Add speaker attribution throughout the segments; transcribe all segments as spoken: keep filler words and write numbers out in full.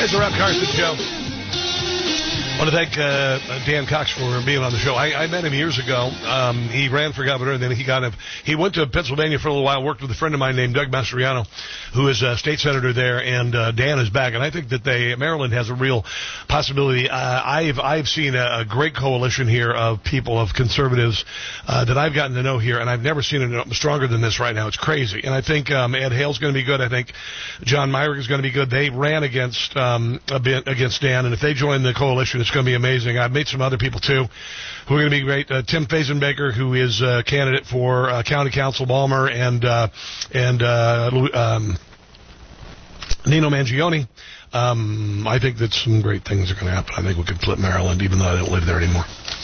Speaker 1: It's the Rob Carson Show. I want to thank uh, Dan Cox for being on the show. I, I met him years ago. Um, he ran for governor, and then he got a, he went to Pennsylvania for a little while, worked with a friend of mine named Doug Mastriano, who is a state senator there, and uh, Dan is back. And I think that they Maryland has a real possibility. Uh, I've I've seen a, a great coalition here of people, of conservatives uh, that I've gotten to know here, and I've never seen it stronger than this right now. It's crazy. And I think um, Ed Hale's going to be good. I think John Myrick is going to be good. They ran against um, a bit against Dan, and if they join the coalition, it's going to be amazing. I've met some other people, too, who are going to be great. Uh, Tim Fazenbaker, who is a candidate for uh, County Council, Balmer, and uh, and uh, um, Nino Mangione. Um, I think that some great things are going to happen. I think we could flip Maryland, even though I don't live there anymore.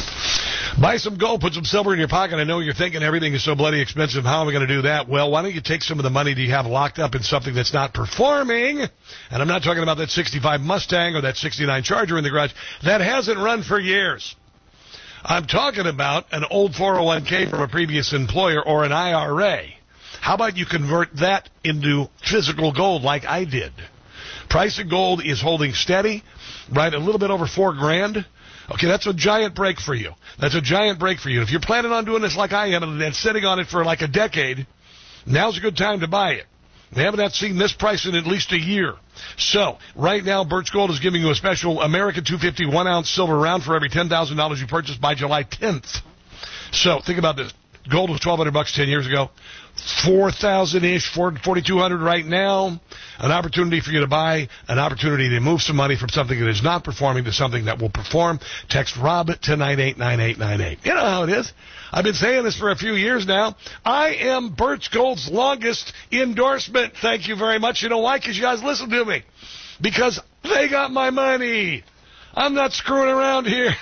Speaker 1: Buy some gold, put some silver in your pocket. I know you're thinking everything is so bloody expensive. How am I going to do that? Well, why don't you take some of the money that you have locked up in something that's not performing? And I'm not talking about that sixty-five Mustang or that sixty-nine Charger in the garage. That hasn't run for years. I'm talking about an old four oh one k from a previous employer or an I R A. How about you convert that into physical gold like I did? Price of gold is holding steady, right, a little bit over four grand. Okay, that's a giant break for you. That's a giant break for you. If you're planning on doing this like I am and sitting on it for like a decade, now's a good time to buy it. They haven't had seen this price in at least a year. So, right now, Birch Gold is giving you a special American two fifty one-ounce silver round for every ten thousand dollars you purchase by July tenth. So, think about this. Gold was twelve hundred bucks ten years ago. four thousand-ish, forty-two hundred right now. An opportunity for you to buy, an opportunity to move some money from something that is not performing to something that will perform. Text Rob to nine eight nine eight nine eight. You know how it is. I've been saying this for a few years now. I am Birch Gold's longest endorsement. Thank you very much. You know why? Because you guys listen to me. Because they got my money. I'm not screwing around here.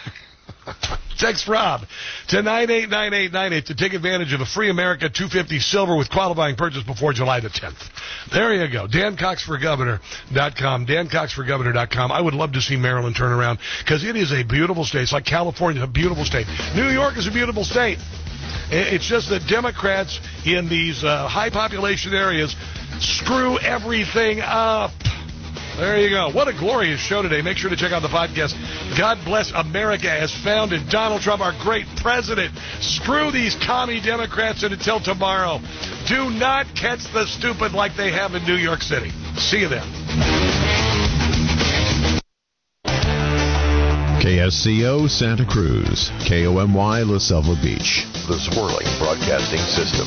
Speaker 1: Text Rob to nine eight nine eight nine eight to take advantage of a free America two fifty silver with qualifying purchase before July the tenth. There you go. Dan Cox for Governor dot com. Dan Cox for Governor dot com. I would love to see Maryland turn around because it is a beautiful state. It's like California, a beautiful state. New York is a beautiful state. It's just that Democrats in these uh, high population areas screw everything up. There you go. What a glorious show today. Make sure to check out the podcast. God Bless America as founded. Donald Trump, our great president. Screw these commie Democrats, and until tomorrow, do not catch the stupid like they have in New York City. See you then.
Speaker 2: K S C O Santa Cruz, K O M Y La Selva Beach.
Speaker 3: The Swirling Broadcasting System.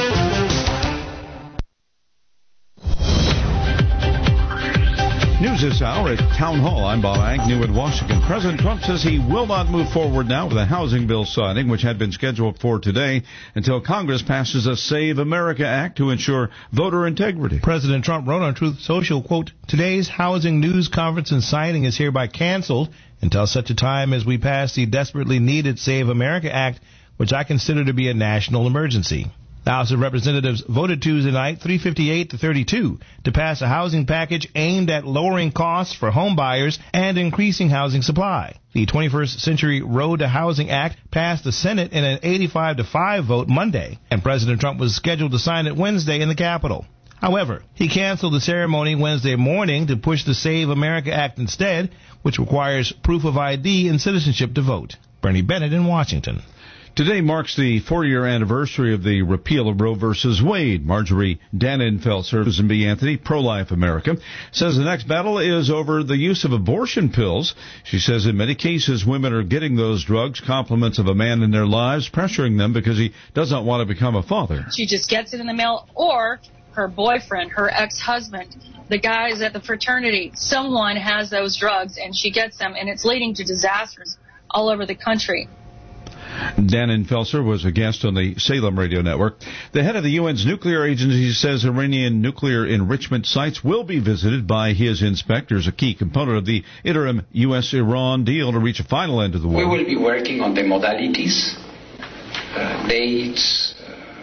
Speaker 4: News this hour at Town Hall. I'm Bob Agnew in Washington. President Trump says he will not move forward now with a housing bill signing, which had been scheduled for today, until Congress passes a Save America Act to ensure voter integrity.
Speaker 5: President Trump wrote on Truth Social, quote, "Today's housing news conference and signing is hereby canceled until such a time as we pass the desperately needed Save America Act, which I consider to be a national emergency." The House of Representatives voted Tuesday night three fifty-eight to thirty-two to pass a housing package aimed at lowering costs for home buyers and increasing housing supply. The twenty-first Century Road to Housing Act passed the Senate in an eighty-five to five vote Monday, and President Trump was scheduled to sign it Wednesday in the Capitol. However, he canceled the ceremony Wednesday morning to push the Save America Act instead, which requires proof of I D and citizenship to vote. Bernie Bennett in Washington.
Speaker 4: Today marks the four-year anniversary of the repeal of Roe versus Wade. Marjorie Dannenfelser, Susan B. Anthony, Pro-Life America, says the next battle is over the use of abortion pills. She says in many cases women are getting those drugs, compliments of a man in their lives, pressuring them because he doesn't want to become a father.
Speaker 6: She just gets it in the mail, or her boyfriend, her ex-husband, the guys at the fraternity, someone has those drugs and she gets them, and it's leading to disasters all over the country.
Speaker 4: Dannenfelser was a guest on the Salem radio network. The head of the U N's nuclear agency says Iranian nuclear enrichment sites will be visited by his inspectors, a key component of the interim U S Iran deal to reach a final end to the war.
Speaker 7: We will be working on the modalities, uh, dates,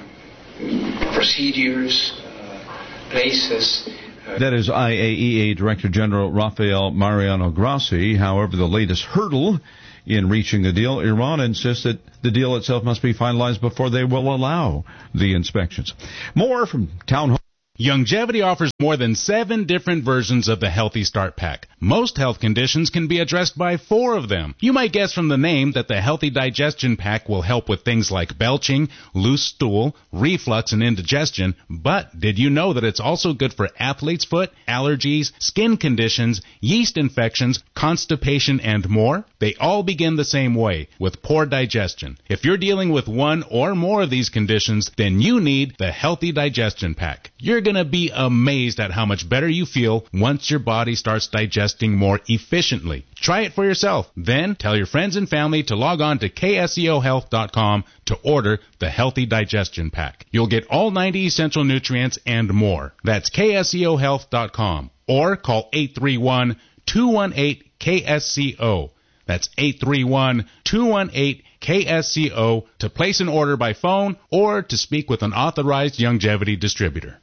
Speaker 7: uh, procedures, uh, places. Uh,
Speaker 4: that is I A E A Director General Rafael Mariano Grossi. However, the latest hurdle in reaching a deal, Iran insists that the deal itself must be finalized before they will allow the inspections. More from Town Hall.
Speaker 8: Youngevity offers more than seven different versions of the Healthy Start Pack. Most health conditions can be addressed by four of them. You might guess from the name that the Healthy Digestion Pack will help with things like belching, loose stool, reflux, and indigestion, but did you know that it's also good for athlete's foot, allergies, skin conditions, yeast infections, constipation, and more? They all begin the same way, with poor digestion. If you're dealing with one or more of these conditions, then you need the Healthy Digestion Pack. You're going to be amazed at how much better you feel once your body starts digesting more efficiently. Try it for yourself. Then tell your friends and family to log on to K S E O health dot com to order the Healthy Digestion Pack. You'll get all ninety essential nutrients and more. That's K S E O health dot com or call eight three one, two one eight, K S C O. That's eight three one, two one eight, K S C O to place an order by phone or to speak with an authorized Youngevity distributor.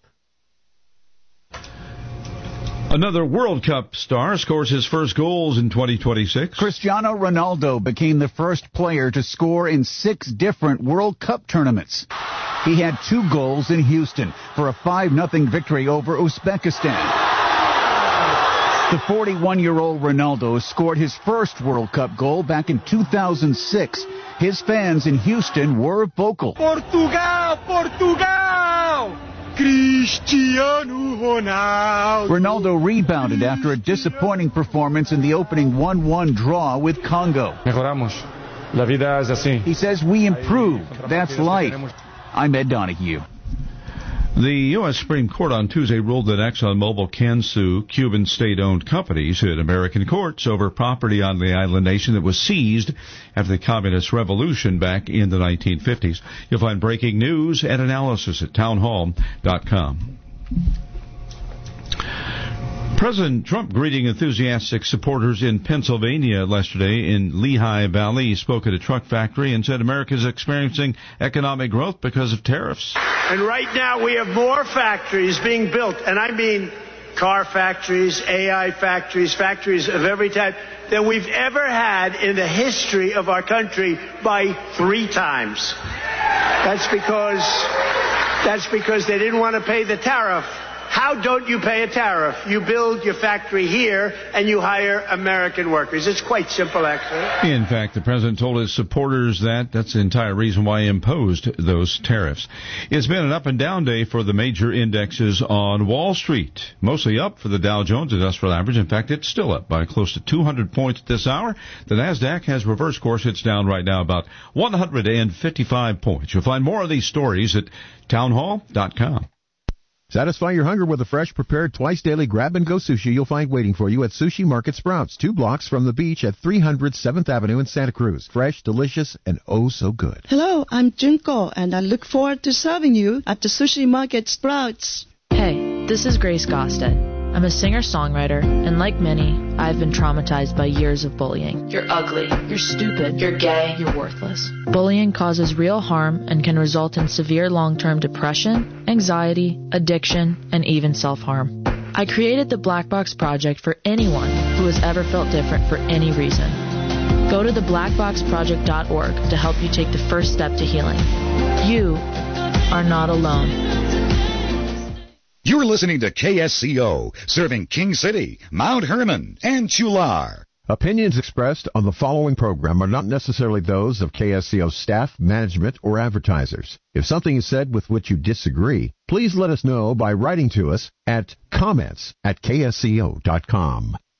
Speaker 4: Another World Cup star scores his first goals in twenty twenty-six.
Speaker 9: Cristiano Ronaldo became the first player to score in six different World Cup tournaments. He had two goals in Houston for a five nothing victory over Uzbekistan. The forty-one-year-old Ronaldo scored his first World Cup goal back in two thousand six. His fans in Houston were vocal.
Speaker 10: Portugal! Portugal! Cristiano Ronaldo.
Speaker 9: Ronaldo rebounded after a disappointing performance in the opening one one draw with Congo.
Speaker 10: Mejoramos. La vida es así.
Speaker 9: He says, we improved. That's life. I'm Ed Donahue.
Speaker 4: The U S Supreme Court on Tuesday ruled that ExxonMobil can sue Cuban state-owned companies in American courts over property on the island nation that was seized after the Communist Revolution back in the nineteen fifties. You'll find breaking news and analysis at townhall dot com. President Trump greeting enthusiastic supporters in Pennsylvania yesterday in Lehigh Valley. He spoke at a truck factory and said America is experiencing economic growth because of tariffs.
Speaker 11: And right now we have more factories being built, and I mean car factories, A I factories, factories of every type, than we've ever had in the history of our country by three times. That's because, that's because they didn't want to pay the tariff. How don't you pay a tariff? You build your factory here and you hire American workers. It's quite simple, actually.
Speaker 4: In fact, the president told his supporters that that's the entire reason why he imposed those tariffs. It's been an up and down day for the major indexes on Wall Street. Mostly up for the Dow Jones Industrial Average. In fact, it's still up by close to two hundred points this hour. The NASDAQ has reverse course. It's down right now about one hundred fifty-five points. You'll find more of these stories at townhall dot com.
Speaker 12: Satisfy your hunger with a fresh, prepared, twice-daily grab-and-go sushi you'll find waiting for you at Sushi Market Sprouts, two blocks from the beach at three hundred seventh Avenue in Santa Cruz. Fresh, delicious, and oh so good.
Speaker 13: Hello, I'm Junko, and I look forward to serving you at the Sushi Market Sprouts.
Speaker 14: Hey, this is Grace Gosted. I'm a singer-songwriter, and like many, I've been traumatized by years of bullying. You're ugly, you're stupid, you're gay, you're worthless. Bullying causes real harm and can result in severe long-term depression, anxiety, addiction, and even self-harm. I created the Black Box Project for anyone who has ever felt different for any reason. Go to the black box project dot org to help you take the first step to healing. You are not alone.
Speaker 15: You're listening to K S C O, serving King City, Mount Hermon, and Chular.
Speaker 12: Opinions expressed on the following program are not necessarily those of K S C O staff, management, or advertisers. If something is said with which you disagree, please let us know by writing to us at comments at K S C O dot com.